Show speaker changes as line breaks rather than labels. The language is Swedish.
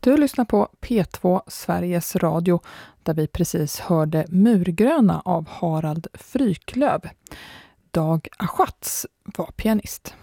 Du lyssnar på P2 Sveriges Radio där vi precis hörde Murgröna av Harald Fryklöv. Dag Aschatz var pianist.